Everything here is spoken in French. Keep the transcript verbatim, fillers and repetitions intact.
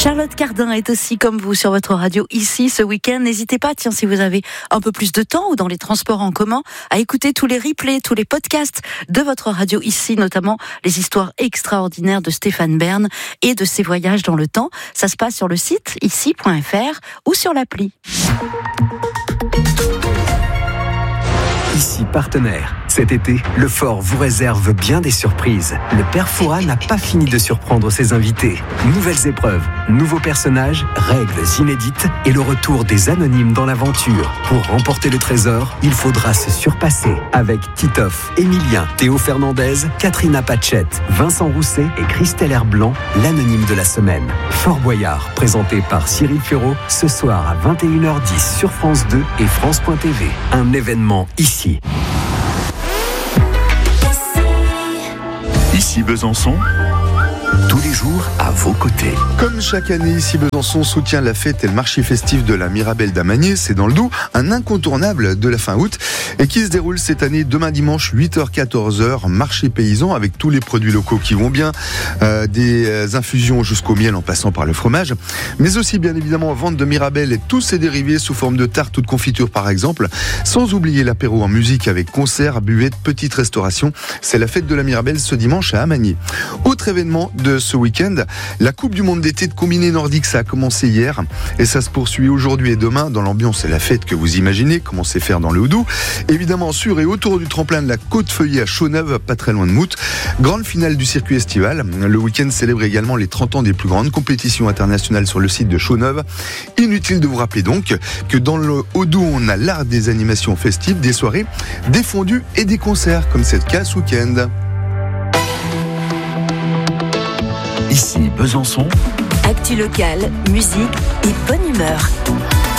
Charlotte Cardin est aussi comme vous sur votre radio ici ce week-end. N'hésitez pas, tiens, si vous avez un peu plus de temps ou dans les transports en commun, à écouter tous les replays, tous les podcasts de votre radio ici, notamment les histoires extraordinaires de Stéphane Bern et de ses voyages dans le temps. Ça se passe sur le site ici point f r ou sur l'appli. Ici partenaire. Cet été, le Fort vous réserve bien des surprises. Le Père Fouras n'a pas fini de surprendre ses invités. Nouvelles épreuves, nouveaux personnages, règles inédites et le retour des anonymes dans l'aventure. Pour remporter le trésor, il faudra se surpasser avec Titoff, Emilien, Théo Fernandez, Katrina Patchett, Vincent Rousset et Christelle Herblanc, l'anonyme de la semaine. Fort Boyard, présenté par Cyril Ferraud, ce soir à vingt et une heures dix sur France deux et France point T V. Un événement ici. Ici Besançon, tous les jours à vos côtés. Comme chaque année, ici Besançon soutient la fête et le marché festif de la Mirabelle d'Amagné, c'est dans le Doubs, un incontournable de la fin août et qui se déroule cette année demain dimanche huit heures quatorze heures, marché paysan avec tous les produits locaux qui vont bien, euh, des infusions jusqu'au miel en passant par le fromage, mais aussi bien évidemment vente de Mirabelle et tous ses dérivés sous forme de tarte ou de confiture par exemple, sans oublier l'apéro en musique avec concerts, buvettes, petite restauration. C'est la fête de la Mirabelle ce dimanche à Amagné. Autre événement de ce week-end, la Coupe du Monde d'été de combiné nordique, ça a commencé hier et ça se poursuit aujourd'hui et demain dans l'ambiance et la fête que vous imaginez, comment c'est faire dans le Haut-Doubs. Évidemment sur et autour du tremplin de la Côte-Feuillée à Chaux-Neuve, pas très loin de Mout. Grande finale du circuit estival. Le week-end célèbre également les trente ans des plus grandes compétitions internationales sur le site de Chaux-Neuve. Inutile de vous rappeler donc que dans le Haut-Doubs, on a l'art des animations festives, des soirées, des fondus et des concerts, comme c'est le cas ce week-end. Ici Besançon, Actu locale, musique et bonne humeur.